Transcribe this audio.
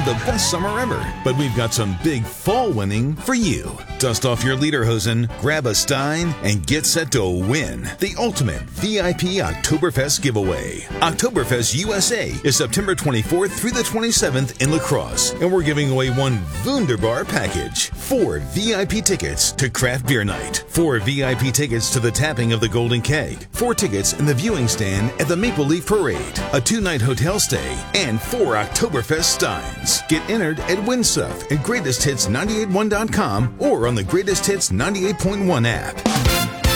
the best summer ever, but we've got some big fall winning for you. Dust off your lederhosen, grab a Stein, and get set to win the ultimate VIP Oktoberfest giveaway. Oktoberfest USA is September 24th through the 27th in La Crosse, and we're giving away one Wunderbar package. 4 VIP tickets to Craft Beer Night, 4 VIP tickets to the tapping of the Golden Keg, 4 tickets in the viewing stand at the Maple Leaf Parade, a 2-night hotel stay, and 4 Oktoberfest Steins. Get entered at Win Stuff at GreatestHits981.com or on the Greatest Hits 98.1 app.